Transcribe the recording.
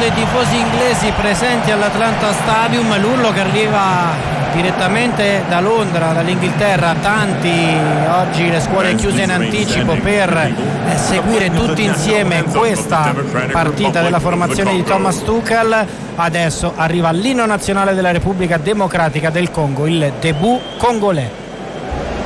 dei tifosi inglesi presenti all'Atlanta Stadium, l'urlo che arriva direttamente da Londra, dall'Inghilterra. Tanti oggi, le scuole chiuse in anticipo per seguire tutti insieme questa partita della formazione di Thomas Tuchel. Adesso arriva l'inno nazionale della Repubblica Democratica del Congo, il debut congolais.